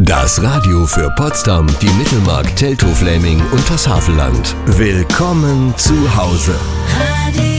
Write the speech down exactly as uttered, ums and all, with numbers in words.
Das Radio für Potsdam, die Mittelmark, Teltow-Fläming und das Havelland. Willkommen zu Hause. Radio